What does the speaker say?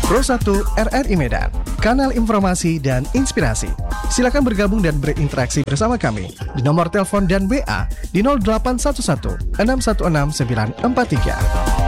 Pro 1 RRI Medan, kanal informasi dan inspirasi. Silakan bergabung dan berinteraksi bersama kami di nomor telepon dan WA di 0811 616 943.